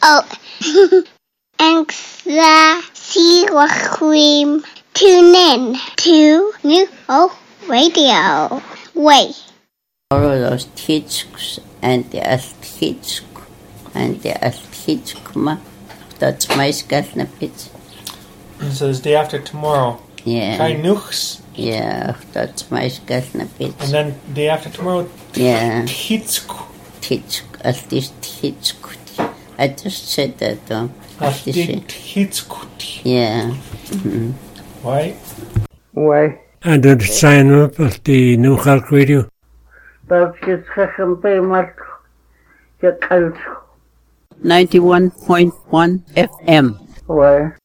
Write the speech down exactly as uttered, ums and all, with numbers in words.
Oh. Angsa Siwachim. Tune in to New Hope Radio. Way. All those teachers and the teach and the teach kuma. That's my skalna bit. So it's day after tomorrow. Yeah. Kai nuchs. Yeah, that's my skalna bit. And then day after tomorrow. Yeah. Teachku. Teach. At this teachku. I just said that though. At the teachku. Yeah. Mm-hmm. Why? Why? And then sign up at the New Hope Radio. That's just pay mark. ninety-one point one F M. Why?